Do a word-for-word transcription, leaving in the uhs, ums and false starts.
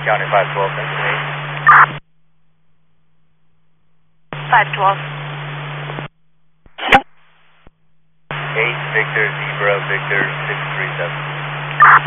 County five twelve, eight. five twelve. eight, Victor, Zebra, Victor, six three seven.